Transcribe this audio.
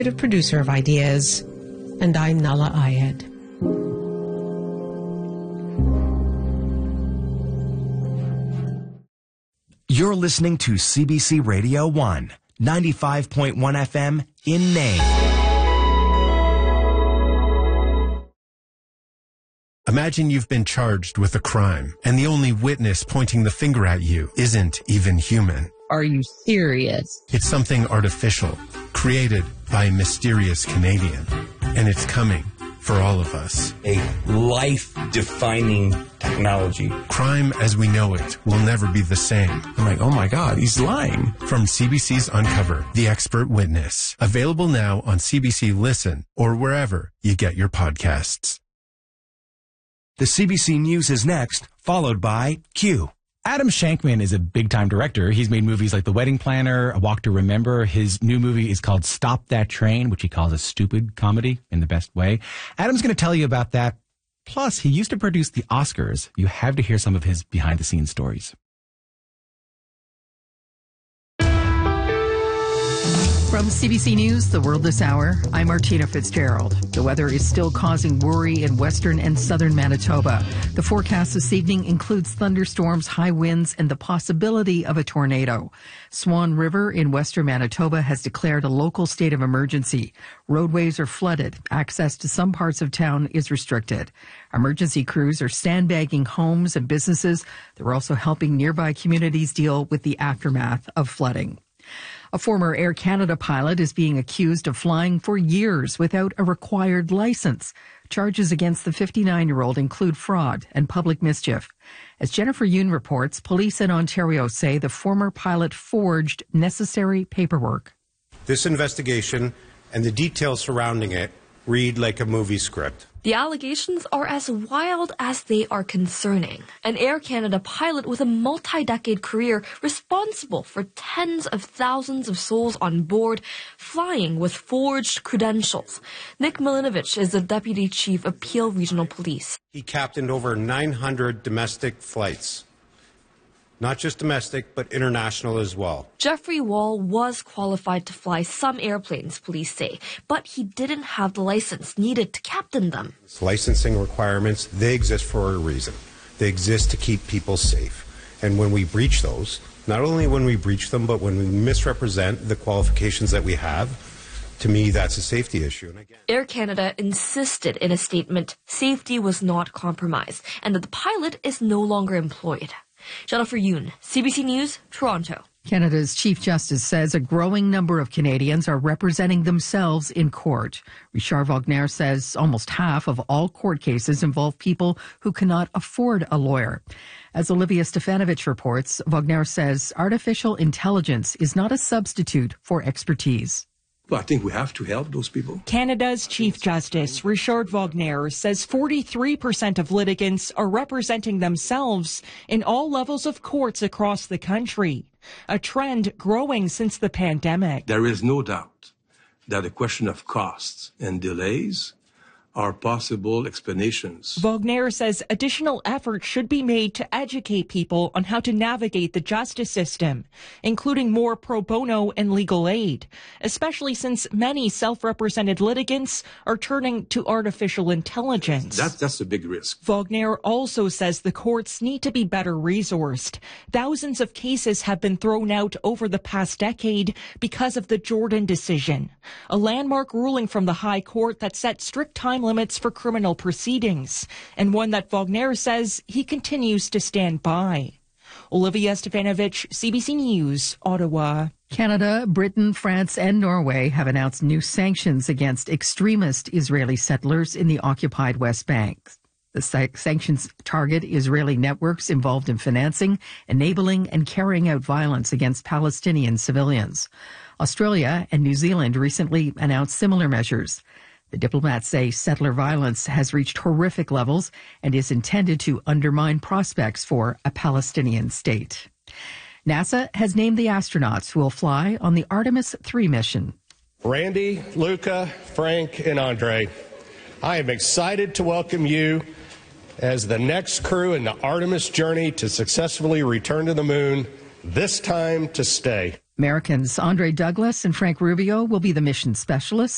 Producer of Ideas, and I'm Nala Ayed. You're listening to CBC Radio 1, 95.1 FM in Maine. Imagine you've been charged with a crime, and the only witness pointing the finger at you isn't even human. Are you serious? It's something artificial, created by a mysterious Canadian, and it's coming for all of us. A life-defining technology. Crime as we know it will never be the same. I'm like, oh my God, he's lying. From CBC's Uncover, The Expert Witness. Available now on CBC Listen or wherever you get your podcasts. The CBC News is next, followed by Q. Adam Shankman is a big-time director. He's made movies like The Wedding Planner, A Walk to Remember. His new movie is called Stop That Train, which he calls a stupid comedy in the best way. Adam's going to tell you about that. Plus, he used to produce the Oscars. You have to hear some of his behind-the-scenes stories. From CBC News, The World This Hour, I'm Martina Fitzgerald. The weather is still causing worry in western and southern Manitoba. The forecast this evening includes thunderstorms, high winds, and the possibility of a tornado. Swan River in western Manitoba has declared a local state of emergency. Roadways are flooded. Access to some parts of town is restricted. Emergency crews are sandbagging homes and businesses. They're also helping nearby communities deal with the aftermath of flooding. A former Air Canada pilot is being accused of flying for years without a required license. Charges against the 59-year-old include fraud and public mischief. As Jennifer Yoon reports, police in Ontario say the former pilot forged necessary paperwork. This investigation and the details surrounding it read like a movie script. The allegations are as wild as they are concerning. An Air Canada pilot with a multi-decade career responsible for tens of thousands of souls on board, flying with forged credentials. Nick Milinovich is the Deputy Chief of Peel Regional Police. He captained over 900 domestic flights. Not just domestic, but international as well. Jeffrey Wall was qualified to fly some airplanes, police say, but he didn't have the license needed to captain them. Licensing requirements, they exist for a reason. They exist to keep people safe. And when we breach those, not only when we breach them, but when we misrepresent the qualifications that we have, to me, that's a safety issue. And again, Air Canada insisted in a statement safety was not compromised and that the pilot is no longer employed. Jennifer Yoon, CBC News, Toronto. Canada's Chief Justice says a growing number of Canadians are representing themselves in court. Richard Wagner says almost half of all court cases involve people who cannot afford a lawyer. As Olivia Stefanovich reports, Wagner says artificial intelligence is not a substitute for expertise. Well, I think we have to help those people. Canada's Chief Justice, Richard Wagner, says 43% of litigants are representing themselves in all levels of courts across the country, a trend growing since the pandemic. There is no doubt that the question of costs and delays are possible explanations. Wagner says additional effort should be made to educate people on how to navigate the justice system, including more pro bono and legal aid, especially since many self-represented litigants are turning to artificial intelligence. That's a big risk. Wagner also says the courts need to be better resourced. Thousands of cases have been thrown out over the past decade because of the Jordan decision, a landmark ruling from the High Court that set strict time limits for criminal proceedings, and one that Wagner says he continues to stand by. Olivia Stefanovich, CBC News, Ottawa. Canada, Britain, France, and Norway have announced new sanctions against extremist Israeli settlers in the occupied West Bank. The sanctions target Israeli networks involved in financing, enabling, and carrying out violence against Palestinian civilians. Australia and New Zealand recently announced similar measures. The diplomats say settler violence has reached horrific levels and is intended to undermine prospects for a Palestinian state. NASA has named the astronauts who will fly on the Artemis 3 mission. Randy, Luca, Frank, and Andre, I am excited to welcome you as the next crew in the Artemis journey to successfully return to the moon, this time to stay. Americans Andre Douglas and Frank Rubio will be the mission specialists.